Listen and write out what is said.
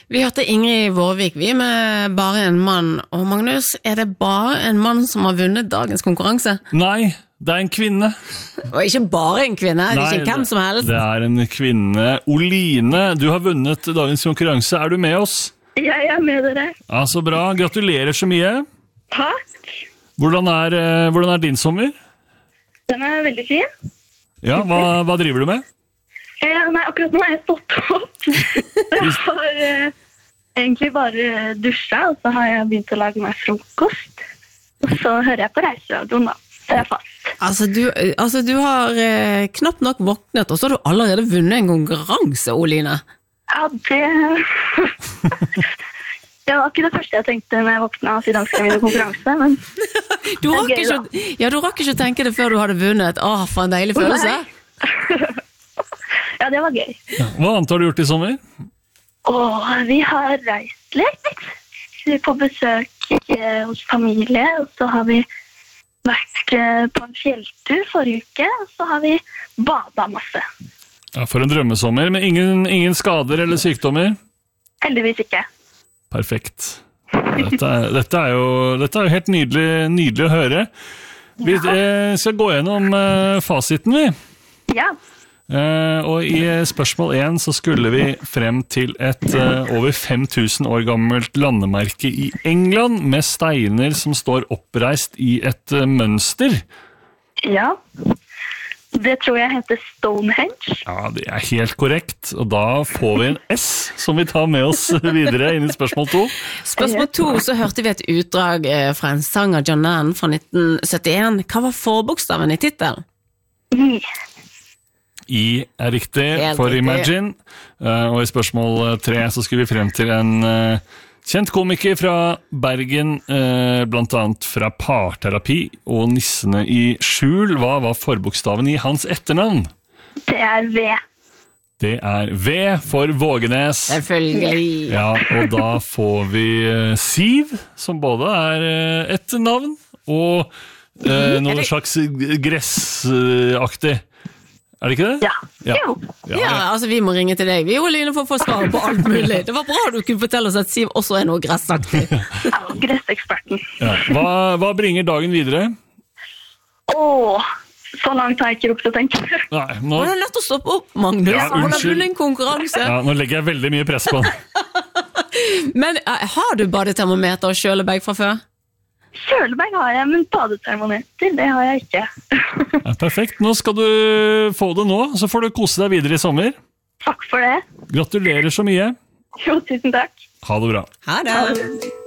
Vi hørte Ingrid Vårvik, vi med bare en mann. Og Magnus, det bare en mann som har vunnet dagens konkurranse? Nei, det en kvinne. Og ikke bare en kvinne, det ikke hvem som helst. Det en kvinne. Oline, du har vunnet dagens konkurranse. Du med oss? Jeg med dere. Ja, så bra. Gratulerer så mye. Takk. Hvordan din sommer? Den veldig fin. Ja, hva driver du med? Nei, akkurat nå jeg stått opp. Jeg har egentlig bare dusjet, og så har jeg begynt å lage meg frokost. Og så hører jeg på reiseradioen da. Det fast. Altså du har knapt nok våknet, og så har du allerede vunnet en konkurranse, Oline. Ja, det var ikke det første jeg tenkte når jeg våknet og i dag skal vi vinne konkurranse, men du rakk ikke å tenke det før du hadde vunnet. For en deilig følelse. Ja, det var gøy. Ja, hva annet har du gjort i sommer? Vi har reist litt. Vi er på besøk hos familie, og så har vi vært på en fjelltur forrige uke, og så har vi badet masse. Ja, for en drømmesommer, men ingen skader eller sykdommer? Heldigvis ikke. Perfekt. Dette er jo helt nydelig å høre. Vi skal gå gjennom fasiten, vi. Ja. Og i spørsmål 1 så skulle vi frem til et over 5000 år gammelt landemerke i England med steiner som står oppreist i et mønster. Ja. Det tror jeg heter Stonehenge. Ja, det helt korrekt. Og da får vi en S som vi tar med oss videre inn i spørsmål 2. Spørsmål 2 så hørte vi et utdrag fra en sang av John Lennon fra 1971. Hva var forbokstaven i titelen? I riktig for Imagine. Og i spørsmål 3 så skulle vi frem til en kjent komiker fra Bergen, blant annet fra Parterapi og Nissene i skjul. Hva var forbokstaven i hans etternavn? Det V. Det V for Vågenes. Selvfølgelig. Ja, og da får vi Siv, som både et navn og noe slags gressaktig. Det ikke det? Ja. Ja, altså vi må ringe til deg. Vi Oline for å få svar på alt mulig. Det var bra du kunne fortelle oss at Siv også noe gressaktig. Ja, gresseksperten. Ja. Hva bringer dagen videre? Så langt har jeg ikke rukket å tenke. Nei, nå... Du nødt til å stoppe opp, Magnus. Han har vunnet en konkurranse. Ja, nå legger jeg veldig mye press på han. Men har du badetermometer og kjølebag fra før? Kjølebag har jeg, men badetermometer, det har jeg ikke. Ja, perfekt. Nå skal du få det nå, så får du kose deg videre i sommer. Takk for det. Gratulerer så mye. Jo, tusen takk. Ha det bra. Ha det.